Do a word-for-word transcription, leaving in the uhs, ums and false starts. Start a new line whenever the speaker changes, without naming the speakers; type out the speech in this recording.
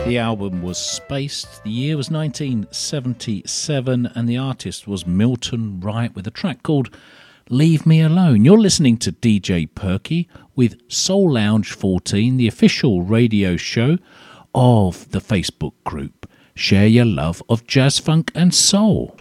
The album was Spaced, the year was nineteen seventy-seven, and the artist was Milton Wright with a track called Leave Me Alone. You're listening to D J Perky with Soul Lounge fourteen, the official radio show of the Facebook group Share Your Love of Jazz, Funk and Soul.